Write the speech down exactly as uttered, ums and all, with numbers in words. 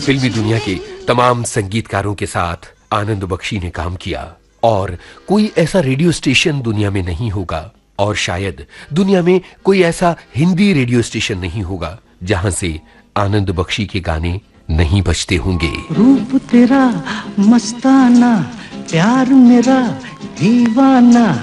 फिल्मी दुनिया के तमाम संगीतकारों के साथ आनंद बख्शी ने काम किया और कोई ऐसा रेडियो स्टेशन दुनिया में नहीं होगा और शायद दुनिया में कोई ऐसा हिंदी रेडियो स्टेशन नहीं होगा जहां से आनंद बख्शी के गाने नहीं बजते होंगे। रूप तेरा मस्ताना, प्यार मेरा दीवाना।